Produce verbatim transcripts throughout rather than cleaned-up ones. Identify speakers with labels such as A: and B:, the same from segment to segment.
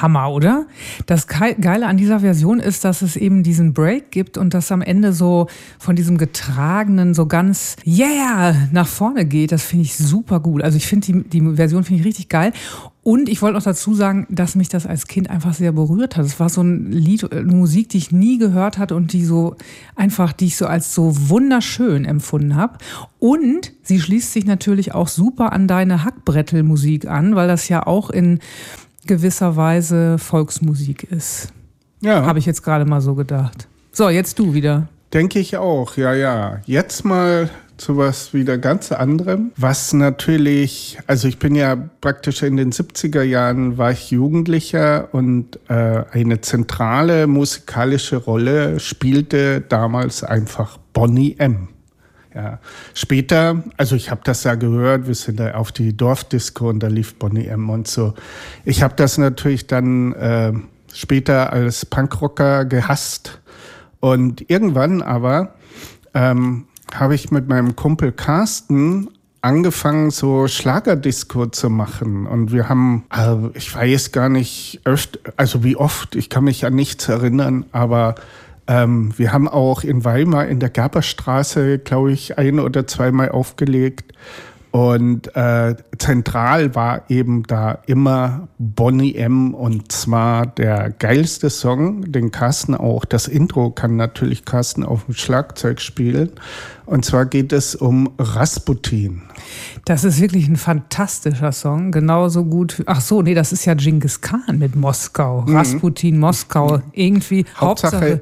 A: Hammer, oder? Das Geile an dieser Version ist, dass es eben diesen Break gibt und das am Ende so von diesem Getragenen so ganz yeah nach vorne geht. Das finde ich super gut. Also ich finde die, die Version finde ich richtig geil. Und ich wollte noch dazu sagen, dass mich das als Kind einfach sehr berührt hat. Es war so ein Lied, eine Musik, die ich nie gehört hatte und die so einfach, die ich so als so wunderschön empfunden habe. Und sie schließt sich natürlich auch super an deine Hackbrettel-Musik an, weil das ja auch in gewisser Weise Volksmusik ist. Ja. Habe ich jetzt gerade mal so gedacht. So, jetzt du wieder.
B: Denke ich auch, ja, ja. Jetzt mal zu was wieder ganz anderem, was natürlich, also ich bin ja praktisch in den siebziger Jahren war ich Jugendlicher und äh, eine zentrale musikalische Rolle spielte damals einfach Boney M. Ja, später, also ich habe das ja gehört, wir sind da auf die Dorfdisco und da lief Boney M und so. Ich habe das natürlich dann äh, später als Punkrocker gehasst und irgendwann aber ähm, habe ich mit meinem Kumpel Carsten angefangen, so Schlagerdisco zu machen. Und wir haben, also ich weiß gar nicht, öfter, also wie oft, ich kann mich an nichts erinnern, aber ähm, wir haben auch in Weimar in der Gerberstraße, glaube ich, ein- oder zweimal aufgelegt. Und äh, zentral war eben da immer Boney M. und zwar der geilste Song, den Carsten auch, das Intro kann natürlich Carsten auf dem Schlagzeug spielen. Und zwar geht es um Rasputin.
A: Das ist wirklich ein fantastischer Song, genauso gut. Ach so, nee, das ist ja Genghis Khan mit Moskau. Mhm. Rasputin, Moskau, irgendwie
B: Hauptsache,
A: Hauptsache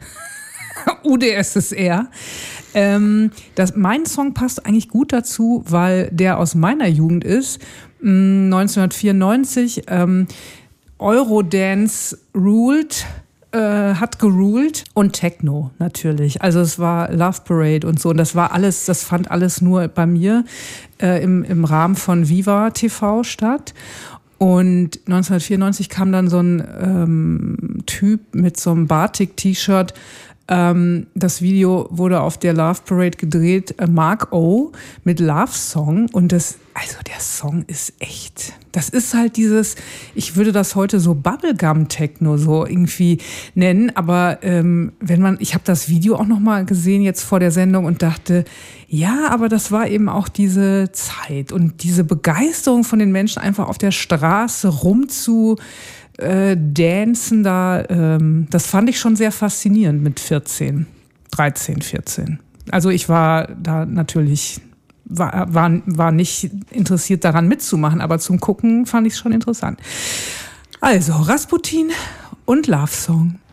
A: U D S S R. Ähm, das, mein Song passt eigentlich gut dazu, weil der aus meiner Jugend ist. neunzehnhundertvierundneunzig, ähm, Eurodance ruled, äh, hat geruled und Techno natürlich. Also es war Love Parade und so. Und das war alles, das fand alles nur bei mir äh, im, im Rahmen von Viva T V statt. Und neunzehnhundertvierundneunzig kam dann so ein ähm, Typ mit so einem Batik-T-Shirt. Ähm, das Video wurde auf der Love Parade gedreht, äh, Mark O. mit Love Song. Und das, also der Song ist echt, das ist halt dieses, ich würde das heute so Bubblegum-Techno so irgendwie nennen. Aber ähm, wenn man, ich habe das Video auch noch mal gesehen jetzt vor der Sendung und dachte, ja, aber das war eben auch diese Zeit und diese Begeisterung von den Menschen einfach auf der Straße rumzu Äh, Dancen da, ähm, das fand ich schon sehr faszinierend mit vierzehn, dreizehn, vierzehn. Also ich war da natürlich, war, war, war nicht interessiert daran mitzumachen, aber zum Gucken fand ich es schon interessant. Also Rasputin und Love Song.